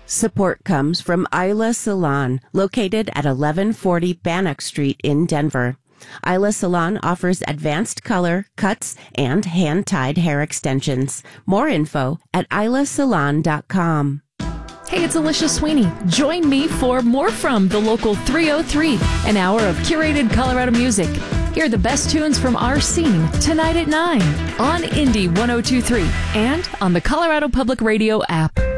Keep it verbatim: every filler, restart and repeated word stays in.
Support comes from Isla Salon, located at eleven forty Bannock Street in Denver. Isla Salon offers advanced color, cuts, and hand-tied hair extensions. More info at isla salon dot com. Hey, it's Alicia Sweeney. Join me for More From the Local three oh three, an hour of curated Colorado music. Hear the best tunes from our scene tonight at nine on Indie one oh two point three and on the Colorado Public Radio app.